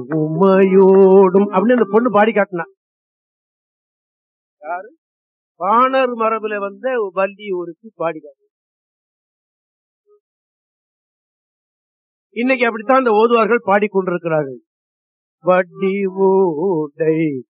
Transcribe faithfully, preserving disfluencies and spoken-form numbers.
உமையோடும் அப்படின்னு அந்த பொண்ணு பாடி காட்டினா. யாரு? பாணர் மரபுல வந்த வள்ளி ஊருக்கு பாடி காட்டின. இன்னைக்கு அப்படித்தான் அந்த ஓதுவார்கள் பாடிக்கொண்டிருக்கிறார்கள். வட்டி ஊடை